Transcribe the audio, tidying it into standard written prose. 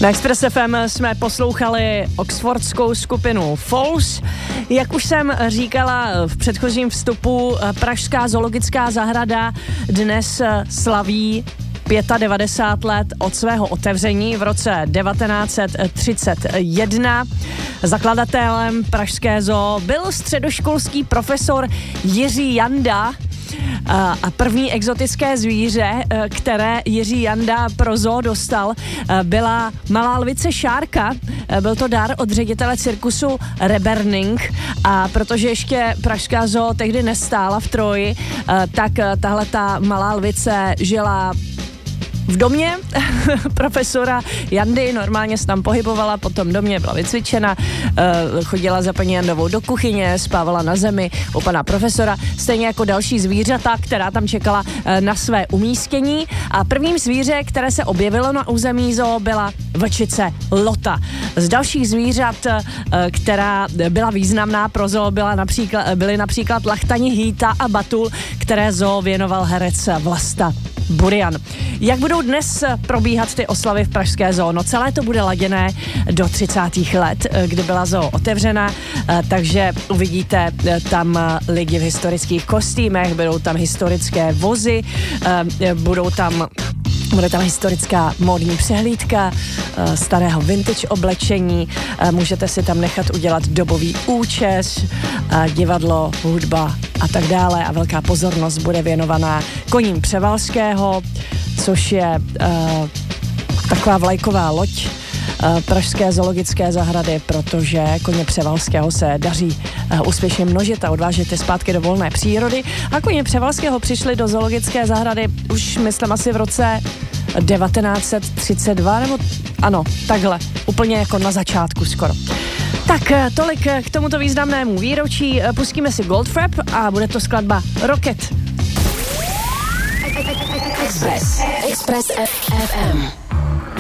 Na Express FM jsme poslouchali oxfordskou skupinu Falls. Jak už jsem říkala v předchozím vstupu, pražská zoologická zahrada dnes slaví 95 let od svého otevření v roce 1931. Zakladatelem pražské zoo byl středoškolský profesor Jiří Janda. A první exotické zvíře, které Jiří Janda pro zoo dostal, byla malá lvice šárka. Byl to dar od ředitele cirkusu Reberning, a protože ještě pražská zoo tehdy nestála v Troji, tak tahle ta malá lvice žila v domě profesora Jandy, normálně se tam pohybovala, po tom domě byla vycvičena, chodila za paní Jandovou do kuchyně, spávala na zemi u pana profesora, stejně jako další zvířata, která tam čekala na své umístění. A prvním zvíře, které se objevilo na území zoo, byla vlčice Lota. Z dalších zvířat, která byla významná pro zoo, byly například lachtani Hýta a Batul, které zoo věnoval herec Vlasta Burian. Jak budou dnes probíhat ty oslavy v pražské zoo? No celé to bude laděné do 30. let, kdy byla zoo otevřena, takže uvidíte tam lidi v historických kostýmech, budou tam historické vozy, bude tam historická módní přehlídka starého vintage oblečení, můžete si tam nechat udělat dobový účes, divadlo, hudba a tak dále, a velká pozornost bude věnovaná koním Převalského, což je taková vlajková loď pražské zoologické zahrady, protože koně Převalského se daří úspěšně množit a odvážet je zpátky do volné přírody. A koně Převalského přišli do zoologické zahrady už myslím asi v roce 1932, nebo ano, takhle, úplně jako na začátku skoro. Tak tolik k tomuto významnému výročí. Pustíme si Goldfrapp a bude to skladba Rocket. Express FM.